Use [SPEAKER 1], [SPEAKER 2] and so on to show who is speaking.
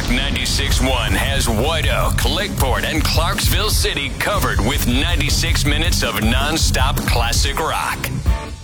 [SPEAKER 1] Rock 96.1 has White Oak, Lakeport, and Clarksville City covered with 96 minutes of non-stop classic rock.